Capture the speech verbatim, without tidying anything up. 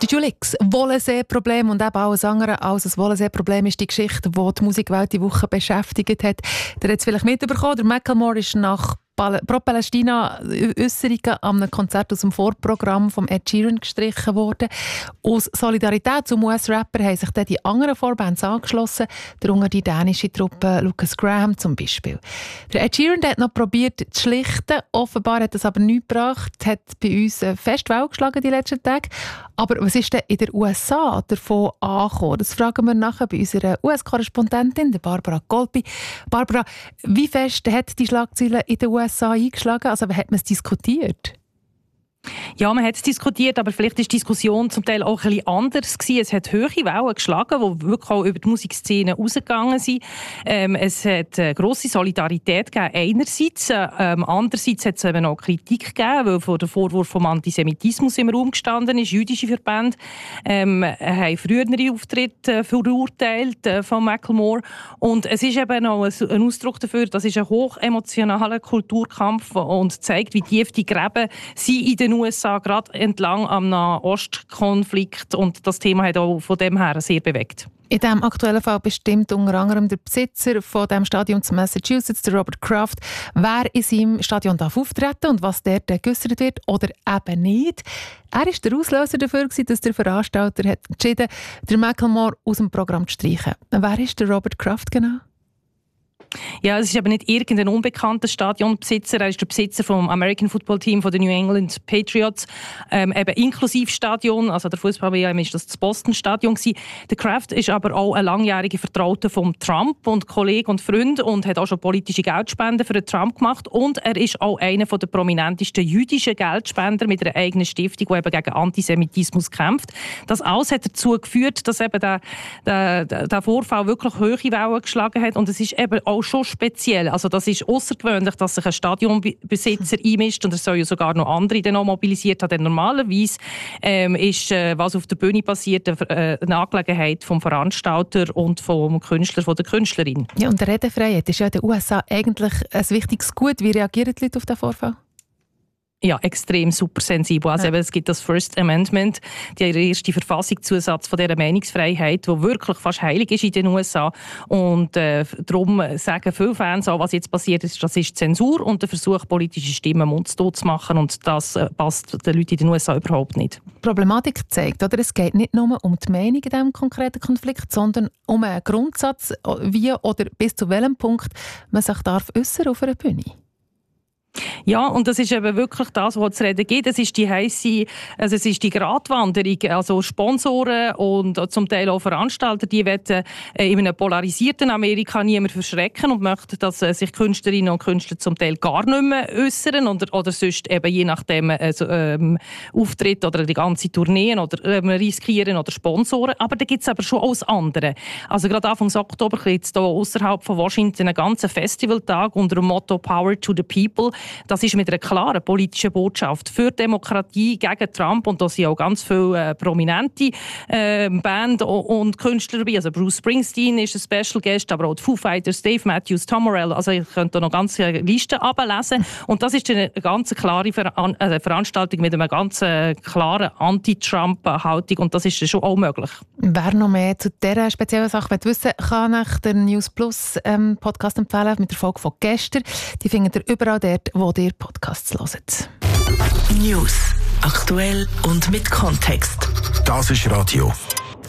Juli-Julix, Wollensee-Problem und eben alles andere als ein Wollensee-Problem ist die Geschichte, die die Musikwelt die Woche beschäftigt hat. Der hat es vielleicht mitbekommen, der Macklemore ist nach Pro-Palästina-Äusserungen an einem Konzert aus dem Vorprogramm von Ed Sheeran gestrichen worden. Aus Solidarität zum U S-Rapper haben sich dann die anderen Vorbands angeschlossen, darunter die dänische Truppe Lucas Graham zum Beispiel. Der Ed Sheeran der hat noch probiert zu schlichten, offenbar hat das aber nichts gebracht, hat bei uns fest Welle geschlagen die letzten Tage. Aber was ist denn in den U S A davon angekommen? Das fragen wir nachher bei unserer U S-Korrespondentin, Barbara Golpi. Barbara, wie fest hat die Schlagzeile in den U S A eingeschlagen? Also, wie hat man es diskutiert? Ja, man hat es diskutiert, aber vielleicht war die Diskussion zum Teil auch ein bisschen anders gewesen. Es hat hohe Wellen geschlagen, die wirklich auch über die Musikszene rausgegangen sind. Ähm, es hat äh, grosse Solidarität gegeben, einerseits. Ähm, andererseits hat es eben auch Kritik gegeben, weil vor der Vorwurf vom Antisemitismus im Raum gestanden ist. Jüdische Verbände ähm, haben frühere Auftritte verurteilt äh, von Macklemore. Und es ist eben auch ein, ein Ausdruck dafür, das ist ein hochemotionaler Kulturkampf und zeigt, wie tief die Gräben sind in den U S A, gerade entlang am Nahostkonflikt. Und das Thema hat auch von dem her sehr bewegt. In diesem aktuellen Fall bestimmt unter anderem der Besitzer von dem Stadion zu Massachusetts, der Robert Kraft, wer in seinem Stadion darf auftreten und was dort geäussert wird oder eben nicht. Er war der Auslöser dafür, dass der Veranstalter hat entschieden hat, den Macklemore aus dem Programm zu streichen. Wer ist der Robert Kraft genau? Ja, es ist aber nicht irgendein unbekannter Stadionbesitzer. Er ist der Besitzer vom American Football Team von den New England Patriots, ähm, eben inklusive Stadion. Also der Fußball-W M ist das das Boston-Stadion gewesen. Der Kraft ist aber auch ein langjähriger Vertrauter von Trump und Kollege und Freund und hat auch schon politische Geldspenden für den Trump gemacht. Und er ist auch einer der prominentesten jüdischen Geldspender mit einer eigenen Stiftung, die eben gegen Antisemitismus kämpft. Das alles hat dazu geführt, dass eben der, der, der Vorfall wirklich hohe Wellen geschlagen hat. Und es ist eben auch schon speziell. Also das ist außergewöhnlich, dass sich ein Stadionbesitzer einmischt und er soll ja sogar noch andere dann auch mobilisiert haben. Denn normalerweise ähm, ist, äh, was auf der Bühne passiert, äh, eine Angelegenheit vom Veranstalter und vom Künstler, von der Künstlerin. Ja, und die Redefreiheit ist ja in den U S A eigentlich ein wichtiges Gut. Wie reagieren die Leute auf den Vorfall? Ja, extrem supersensibel. Also ja. eben, es gibt das First Amendment, der erste Verfassungszusatz von dieser Meinungsfreiheit, die wirklich fast heilig ist in den U S A. Und äh, darum sagen viele Fans auch, was jetzt passiert ist, das ist Zensur und der Versuch, politische Stimmen mundtot zu machen. Und das äh, passt den Leuten in den U S A überhaupt nicht. Die Problematik zeigt, oder? Es geht nicht nur um die Meinung in diesem konkreten Konflikt, sondern um einen Grundsatz, wie oder bis zu welchem Punkt man sich darf äußern auf einer Bühne. Ja, und das ist eben wirklich das, was zu reden gibt. Es ist die heisse, also es ist die Gratwanderung. Also Sponsoren und zum Teil auch Veranstalter, die wollen in einem polarisierten Amerika niemand verschrecken und möchten, dass sich Künstlerinnen und Künstler zum Teil gar nicht mehr äußern oder, oder sonst eben je nachdem also, ähm, Auftritt oder die ganze Tourneen oder ähm, riskieren oder Sponsoren. Aber da gibt es aber schon auch das andere. Also gerade Anfang Oktober gibt es hier außerhalb von Washington einen ganzen Festivaltag unter dem Motto Power to the People. Das ist mit einer klaren politischen Botschaft für Demokratie gegen Trump und da sind auch ganz viele äh, prominente äh, Band und Künstler dabei. Also Bruce Springsteen ist ein Special Guest, aber auch die Foo Fighters, Dave Matthews, Tom Morello. Also ich könnte da noch ganze Listen ablesen. Und das ist eine ganz klare Ver- äh, Veranstaltung mit einer ganz äh, klaren Anti-Trump-Haltung und das ist schon auch möglich. Wer noch mehr zu dieser speziellen Sache wissen will, kann ich den News Plus ähm, Podcast empfehlen mit der Folge von gestern. Die findet ihr überall dort, wo ihr Podcasts hört. News. Aktuell und mit Kontext. Das ist Radio